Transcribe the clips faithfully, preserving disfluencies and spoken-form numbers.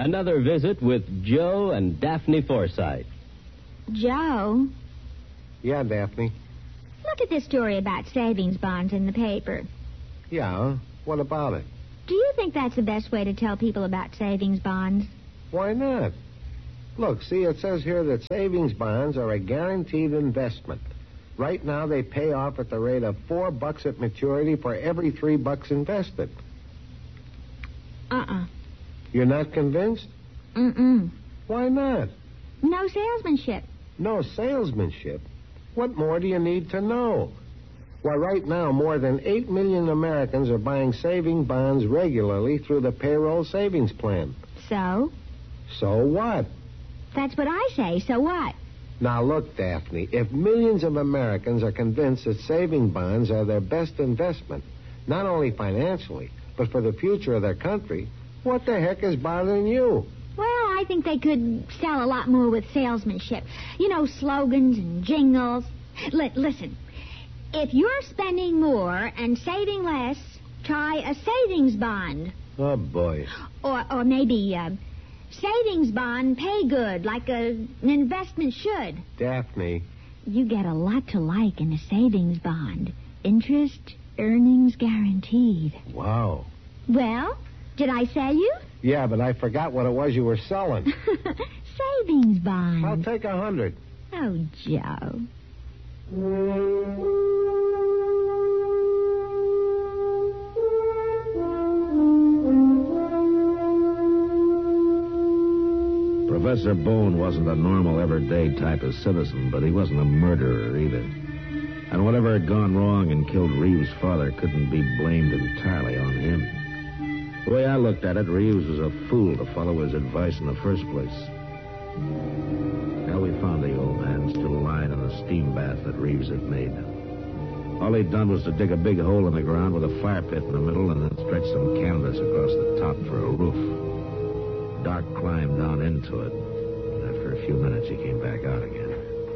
Another visit with Joe and Daphne Forsythe. Joe, Yeah, Daphne. look at this story about savings bonds in the paper. Yeah, what about it? Do you think that's the best way to tell people about savings bonds? Why not? Look, see, it says here that savings bonds are a guaranteed investment. Right now, they pay off at the rate of four bucks at maturity for every three bucks invested. Uh-uh. You're not convinced? Mm-mm. Why not? No salesmanship. No salesmanship? What more do you need to know? Why, right now, more than eight million Americans are buying saving bonds regularly through the payroll savings plan. So? So what? That's what I say. So what? Now, look, Daphne, if millions of Americans are convinced that saving bonds are their best investment, not only financially, but for the future of their country, what the heck is bothering you? Well, I think they could sell a lot more with salesmanship. You know, slogans and jingles. L- listen, if you're spending more and saving less, try a savings bond. Oh, boy. Or, or maybe uh, savings bond pay good, like a, an investment should. Daphne. You get a lot to like in a savings bond. Interest, earnings guaranteed. Wow. Well, did I sell you? Yeah, but I forgot what it was you were selling. Savings bond. I'll take a hundred. Oh, Joe. Professor Bone wasn't a normal, everyday type of citizen, but he wasn't a murderer either. And whatever had gone wrong and killed Reeves' father couldn't be blamed entirely on him. The way I looked at it, Reeves was a fool to follow his advice in the first place. Now we found the old man still lying in the steam bath that Reeves had made. All he'd done was to dig a big hole in the ground with a fire pit in the middle and then stretch some canvas across the top for a roof. Doc climbed down into it. After a few minutes, he came back out again.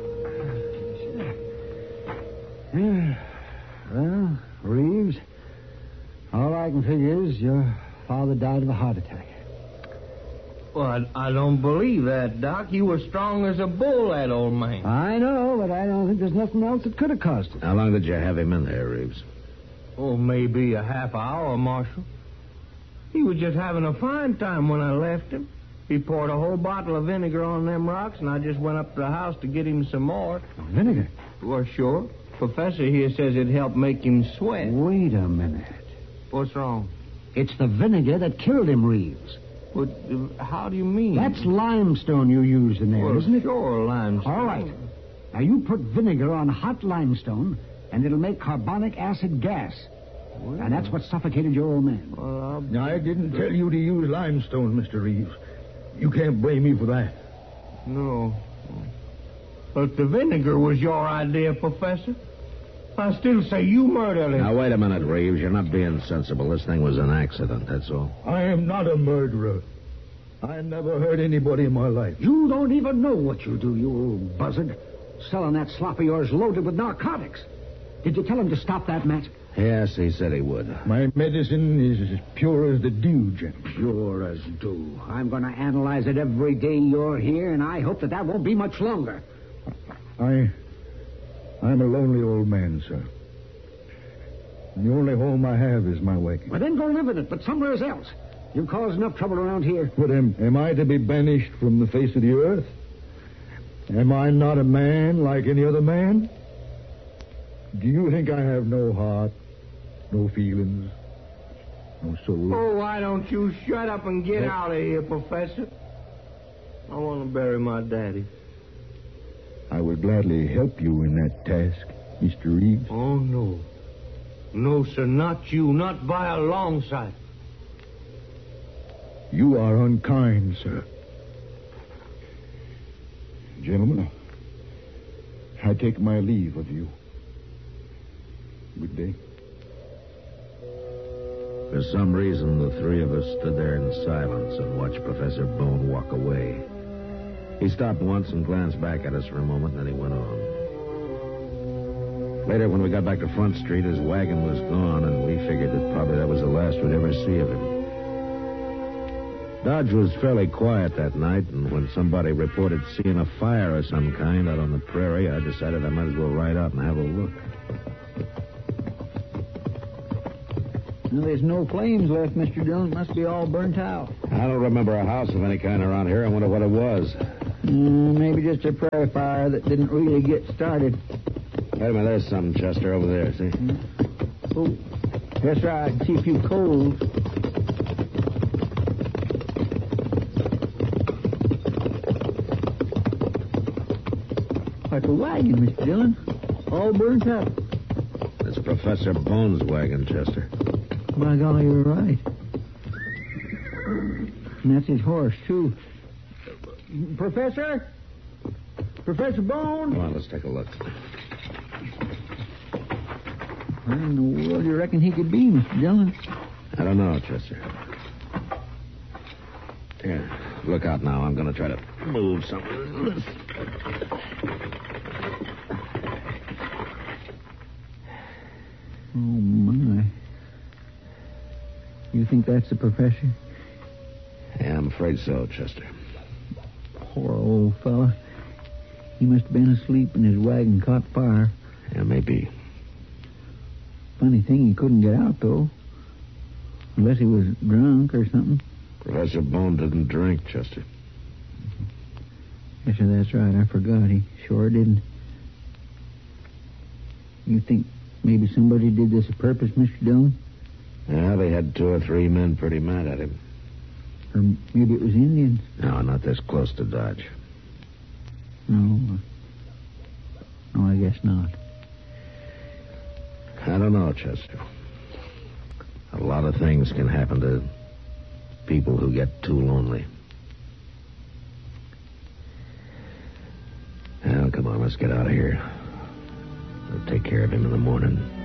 Yeah. Well, Reeves, all I can figure is your father died of a heart attack. Well, I, I don't believe that, Doc. You were strong as a bull, that old man. I know, but I don't think there's nothing else that could have caused it. How long did you have him in there, Reeves? Oh, maybe a half hour, Marshal. He was just having a fine time when I left him. He poured a whole bottle of vinegar on them rocks, and I just went up to the house to get him some more. Oh, vinegar? Well, sure. Professor here says it helped make him sweat. Wait a minute. What's wrong? It's the vinegar that killed him, Reeves. But uh, how do you mean? That's limestone you used in there, well, isn't it? Sure, limestone. All right. Now, you put vinegar on hot limestone, and it'll make carbonic acid gas. Well, and that's what suffocated your old man. Well, Now, I didn't tell you to use limestone, Mister Reeves. You can't blame me for that. No. But the vinegar was your idea, Professor. I still say you murdered him. Now, wait a minute, Reeves. You're not being sensible. This thing was an accident, that's all. I am not a murderer. I never hurt anybody in my life. You don't even know what you do, you old buzzard. Selling that slop of yours loaded with narcotics. Did you tell him to stop that, Matt? Yes, he said he would. My medicine is as pure as the dew, Jim. Pure as dew. I'm going to analyze it every day you're here, and I hope that that won't be much longer. I... I'm a lonely old man, sir. And the only home I have is my wagon. Well, then go live in it, but somewhere else. You've caused enough trouble around here. But am, am I to be banished from the face of the earth? Am I not a man like any other man? Do you think I have no heart, no feelings, no soul? Oh, why don't you shut up and get what? out of here, Professor? I want to bury my daddy. I would gladly help you in that task, Mister Reeves. Oh, no. No, sir, not you. Not by a long sight. You are unkind, sir. Gentlemen, I take my leave of you. Good day. For some reason, the three of us stood there in silence and watched Professor Bone walk away. He stopped once and glanced back at us for a moment, and then he went on. Later, when we got back to Front Street, his wagon was gone, and we figured that probably that was the last we'd ever see of him. Dodge was fairly quiet that night, and when somebody reported seeing a fire of some kind out on the prairie, I decided I might as well ride out and have a look. Well, there's no flames left, Mister Dillon. It must be all burnt out. I don't remember a house of any kind around here. I wonder what it was. Mm, maybe just a prairie fire that didn't really get started. Wait a minute, there's something, Chester, over there, see? Mm. Oh, that's right. I can see a few coals. Like a wagon, Mister Dillon. All burnt up. It's Professor Bones' wagon, Chester. By golly, you're right. And that's his horse, too. Professor? Professor Bone? Come on, let's take a look. Where in the world do you reckon he could be, Mister Dillon? I don't know, Chester. Here, look out now. I'm going to try to move something. Oh, my. You think that's the professor? Yeah, I'm afraid so, Chester. Poor old fella. He must have been asleep and his wagon caught fire. Yeah, maybe. Funny thing, he couldn't get out, though. Unless he was drunk or something. Professor Bone didn't drink, Chester. Yes, sir, that's right. I forgot. He sure didn't. You think maybe somebody did this a purpose, Mister Dillon? Yeah, they had two or three men pretty mad at him. Or maybe it was Indians. No, not this close to Dodge. No. No, I guess not. I don't know, Chester. A lot of things can happen to people who get too lonely. Well, come on, let's get out of here. I'll take care of him in the morning.